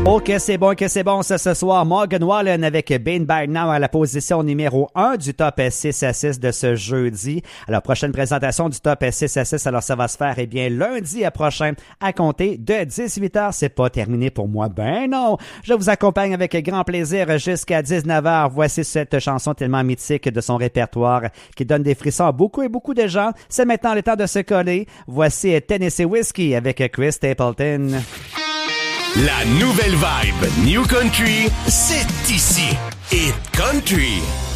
Ok, c'est bon, ça ce soir. Morgan Wallen avec Bane By Now à la position numéro 1 du top 6 à 6 de ce jeudi. Alors, prochaine présentation du top 6 à 6, alors ça va se faire, lundi prochain à compter de 18h. C'est pas terminé pour moi, ben non. Je vous accompagne avec grand plaisir jusqu'à 19h. Voici cette chanson tellement mythique de son répertoire qui donne des frissons à beaucoup et beaucoup de gens. C'est maintenant le temps de se coller. Voici Tennessee Whiskey avec Chris Stapleton. La nouvelle vibe New Country, c'est ici. Hit Country.